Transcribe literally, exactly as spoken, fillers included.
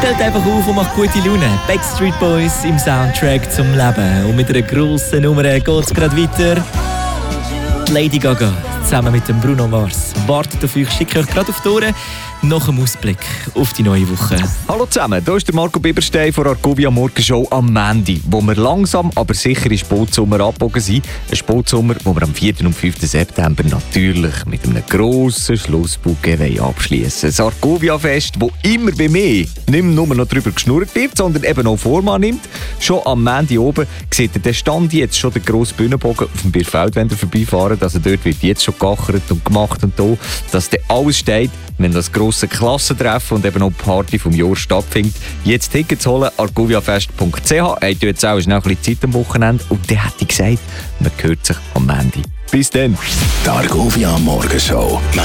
stellt einfach auf und macht gute Laune. Backstreet Boys im Soundtrack zum Leben. Und mit einer grossen Nummer geht es gerade weiter. Lady Gaga zusammen mit dem Bruno Mars wartet auf euch. Ich schicke euch gerade auf die Ohren nach dem Ausblick auf die neue Woche. Hallo zusammen, hier ist der Marco Biberstein von Argovia Morgenshow am Mandy, wo wir langsam, aber sicher in Sportsommer abgebogen sind. Ein Sportsommer, wo wir am vierten und fünften September natürlich mit einem grossen Schlussbouquet abschließen. Das Argovia-Fest, wo immer bei mir nicht mehr nur noch darüber geschnurrt wird, sondern eben auch Form annimmt. Schon am Mandy oben seht ihr den Stand jetzt schon den grossen Bühnenbogen auf dem Bierfeld, wenn ihr vorbeifahren. Also dort wird jetzt schon geachert und gemacht und da, dass dann alles steht, wenn das grosse Klassentreffen und eben auch die Party vom Jahr stattfindet. Jetzt Tickets holen, argoviafest punkt c h. Habt ihr jetzt auch schnell ein bisschen Zeit am Wochenende? Und dann hätte ich gesagt, man hört sich am Ende. Bis dann. Die Argovia Morgenshow.